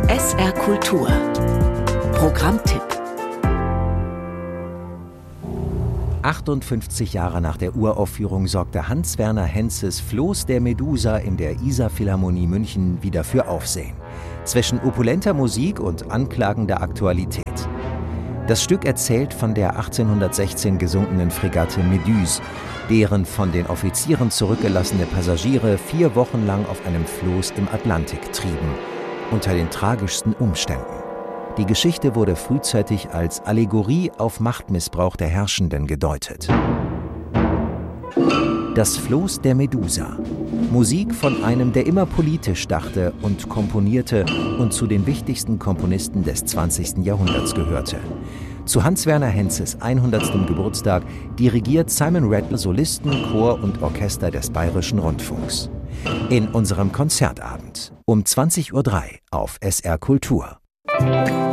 SR Kultur. Programmtipp. 58 Jahre nach der Uraufführung sorgte Hans-Werner Henzes Floß der Medusa in der Isar-Philharmonie München wieder für Aufsehen. Zwischen opulenter Musik und anklagender Aktualität. Das Stück erzählt von der 1816 gesunkenen Fregatte Méduse, deren von den Offizieren zurückgelassene Passagiere 4 Wochen lang auf einem Floß im Atlantik trieben, unter den tragischsten Umständen. Die Geschichte wurde frühzeitig als Allegorie auf Machtmissbrauch der Herrschenden gedeutet. Das Floß der Medusa. Musik von einem, der immer politisch dachte und komponierte und zu den wichtigsten Komponisten des 20. Jahrhunderts gehörte. Zu Hans-Werner Henzes 100. Geburtstag dirigiert Simon Rattle Solisten, Chor und Orchester des Bayerischen Rundfunks. In unserem Konzertabend um 20:03 Uhr auf SR Kultur.